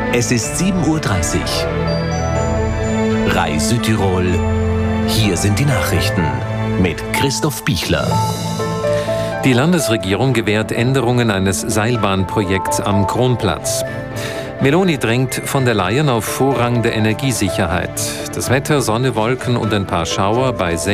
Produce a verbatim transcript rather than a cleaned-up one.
Es ist sieben Uhr dreißig. Rai Südtirol. Hier sind die Nachrichten mit Christoph Bichler. Die Landesregierung gewährt Änderungen eines Seilbahnprojekts am Kronplatz. Meloni drängt von der Leyen auf Vorrang der Energiesicherheit. Das Wetter, Sonne, Wolken und ein paar Schauer bei